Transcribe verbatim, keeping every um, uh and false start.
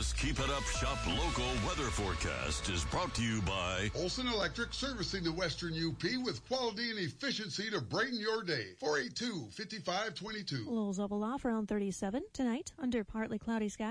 This Keep It Up Shop local weather forecast is brought to you by Olson Electric, servicing the Western U P with quality and efficiency to brighten your day. four eight two, five five two two. Lows level off around thirty-seven tonight under partly cloudy skies.